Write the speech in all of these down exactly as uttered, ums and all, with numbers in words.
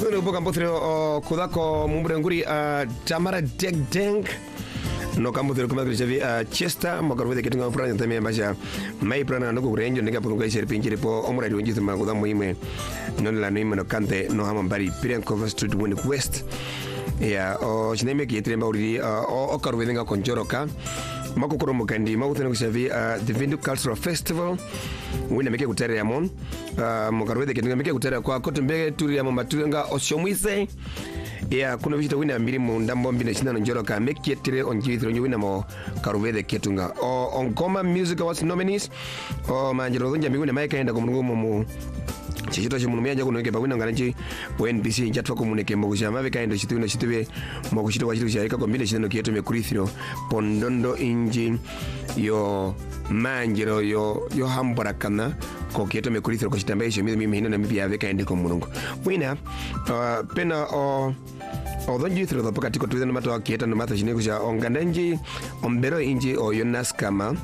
Thunu buka mbuthiro o kudako mumbure nguri Tamara Deg Deng no kambuthiro kumadri chavi Chester mokarwede kitunga prana tamia basha mai prana no kurenjo nika pukunga iseri pinjiri po omura di wenjitu makuda muime non la nuime no kante no hamambari Pirian Cover Street Winnick West ya o chineme ki etremba uri o karwede nga konjoroka makukuro mukandi makuthino kushavi the Vindu Cultural Festival wina meke kutere ya mon mukarwede kitunga meke kutere kwa kotumbege turi ya mambaturenga oshomwise ya kuna vishita wina mbiri mundambo mbina china njoroka meke etire onjithiro nyo wina mo karwede kitunga o Onkoma Music Awards nominees o manjiro dhonja mbigune maika enda kumungu mumu chishito chimunumia nja kunueke pa wina ngaranchi po N B C njatwa kumuneke mokusha mavika endo chitu wina chituwe mokushito wa chitu shaika kwa mbina china kieto mekurithiro pondondo inji yo manjiro yo yo hambarakana ko kieto mekurithiro kwa chitambaye shemizu mimi hino na mipi ya veka ende kumunungu wina uh, pena o uh, Although you through the pocket to the matter of Kieta no matter Shinekusha on Gandanji, on Bero Inji or Yonaskama,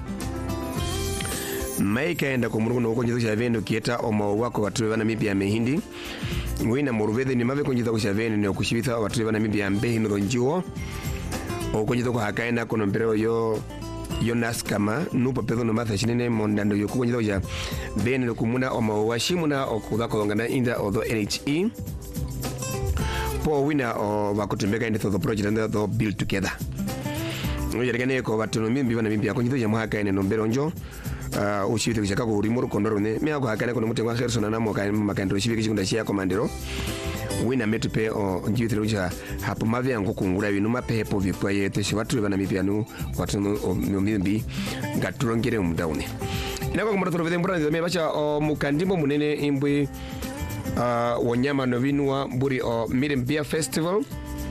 Maika and the Kumuno Konjusha Vendo Kieta or Mowako at Namibia Mehindi, Wina Morvede Nimave Konjusha Ven and Okushita or Namibia and Behin Ronjuo, or Konjito Hakaina Konombero Yo Yonaskama, Nupa Pedo no matter Shine Mondando Yokunjoja, Ben Kumuna or Mawashimuna or Kudako Gana Inda or the N H E. Po winner o bakutumbeka into the project and the build together. We gane ko batuno mimbi bana mimbi akonjito ya mwaka ene nombero njo uh ushite kushaka ko rimuru kondoro ne me akwa kana ko mutenga Harrison na mo kan makandro shibiki chikunda shia komandero winner metupe o njithiro ja hapo mavi yangu kungura binu mapepo vipwa yete shibatu bana mimbi anu watuno mimbi ngaturongere umdaune inako kumara trovede mbura me bacha o mukandimbo munene imbwe Uh, wanyama novinua buri o Miriam Beer Festival